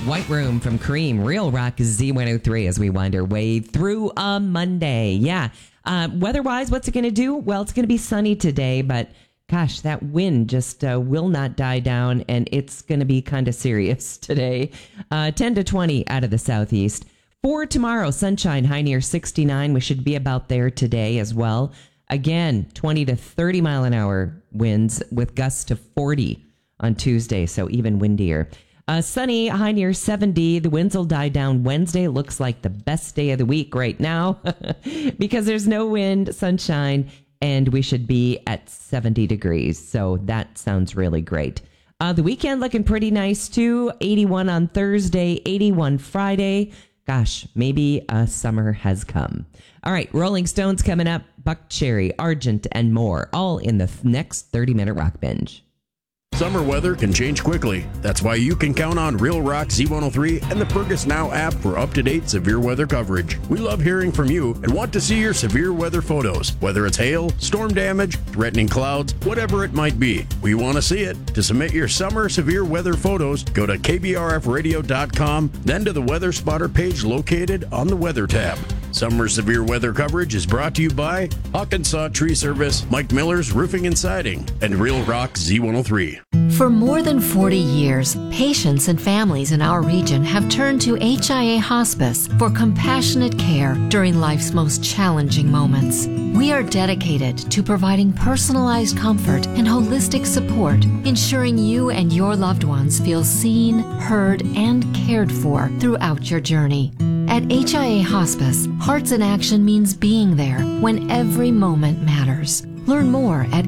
White Room from Cream, Real Rock Z103 as we wind our way through a Monday. Yeah. Weather-wise, what's it going to do? Well, it's going to be sunny today, but gosh, that wind just will not die down, and it's going to be kind of serious today. 10 to 20 out of the southeast. For tomorrow, sunshine, high near 69. We should be about there today as well. Again, 20 to 30 mile an hour winds with gusts to 40 on Tuesday, so even windier. Sunny, high near 70. The winds will die down Wednesday. Looks like the best day of the week right now because there's no wind, sunshine, and we should be at 70 degrees. So that sounds really great. The weekend looking pretty nice too. 81 on Thursday, 81 Friday. Gosh, maybe summer has come. All right, Rolling Stones coming up. Buck Cherry, Argent, and more. All in the next 30-minute rock binge. Summer weather can change quickly. That's why you can count on Real Rock Z103 and the Fergus Now app for up-to-date severe weather coverage. We love hearing from you and want to see your severe weather photos, whether it's hail, storm damage, threatening clouds, whatever it might be. We want to see it. To submit your summer severe weather photos, go to kbrfradio.com, then to the Weather Spotter page located on the Weather tab. Summer severe weather coverage is brought to you by Hawkensaw Tree Service, Mike Miller's Roofing and Siding, and Real Rock Z103. For more than 40 years, patients and families in our region have turned to HIA Hospice for compassionate care during life's most challenging moments. We are dedicated to providing personalized comfort and holistic support, ensuring you and your loved ones feel seen, heard, and cared for throughout your journey. At HIA Hospice, Hearts in Action means being there when every moment matters. Learn more at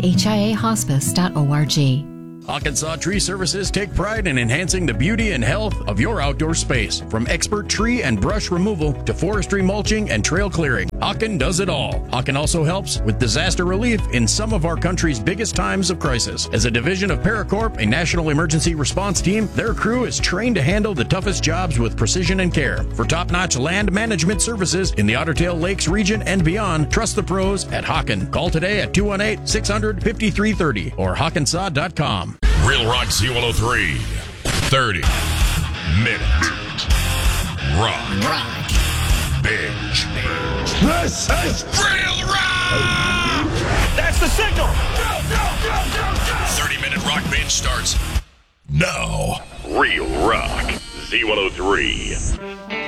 hiahospice.org. Hawkensaw Tree Services take pride in enhancing the beauty and health of your outdoor space. From expert tree and brush removal to forestry mulching and trail clearing, Hawken does it all. Hawken also helps with disaster relief in some of our country's biggest times of crisis. As a division of Paracorp, a national emergency response team, their crew is trained to handle the toughest jobs with precision and care. For top-notch land management services in the Otter Tail Lakes region and beyond, trust the pros at Hawken. Call today at 218-600-5330 or hawkensaw.com. Real Rock Z103, 30-minute rock binge. This is Real Rock! That's the signal! Go, go, go, go, go! 30-minute rock binge starts now. Real Rock Z103.